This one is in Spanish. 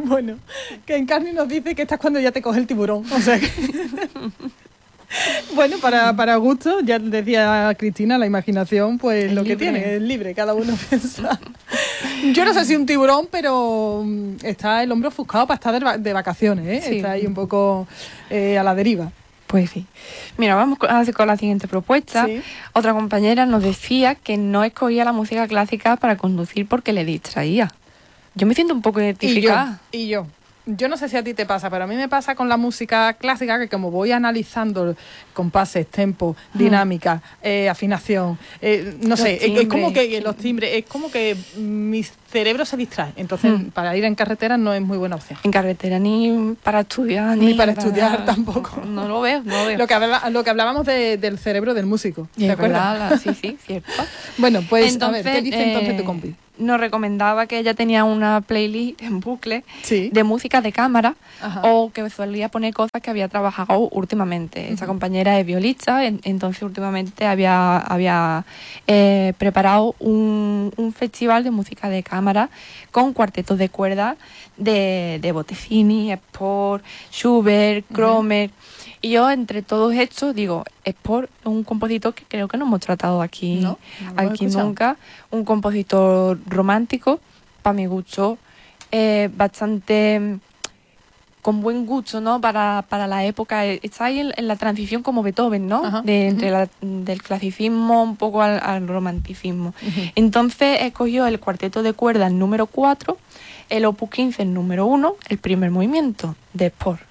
Bueno, que Encarni nos dice que esta es cuando ya te coge el tiburón. O sea que... Bueno, para gusto, ya decía Cristina, la imaginación, pues es lo libre. Que tiene, es libre, cada uno piensa. Yo no sé si un tiburón, pero está el hombro ofuscado para estar de vacaciones, ¿eh? Sí. Está ahí un poco a la deriva. Pues sí. Mira, vamos a hacer con la siguiente propuesta. Sí. Otra compañera nos decía que no escogía la música clásica para conducir porque le distraía. Yo me siento un poco identificada. Y yo. Yo no sé si a ti te pasa, pero a mí me pasa con la música clásica que como voy analizando compases, tempo, dinámica, afinación, no sé, es como que sí. Los timbres, es como que mi cerebro se distrae. Entonces, para ir en carretera no es muy buena opción. En carretera ni para estudiar. Ni para estudiar tampoco. No lo veo. Lo que hablábamos del cerebro del músico, ¿te acuerdas? Sí, cierto. Bueno, pues entonces, a ver, ¿qué dice entonces tu compi? Nos recomendaba que ella tenía una playlist en bucle de música de cámara. Ajá. O que solía poner cosas que había trabajado últimamente. Esa compañera es violista, entonces últimamente había preparado un festival de música de cámara con cuartetos de cuerdas de Bottesini, Spohr, Schubert, Kromer. Y yo, entre todos estos, digo, Spohr es un compositor que creo que no hemos tratado aquí, aquí nunca. Un compositor romántico, para mi gusto, bastante con buen gusto, ¿no? Para la época. Está ahí en la transición como Beethoven, ¿no? Entre del clasicismo un poco al romanticismo. Entonces escogió el cuarteto de cuerdas número 4, el opus 15, el número 1, el primer movimiento de Spohr.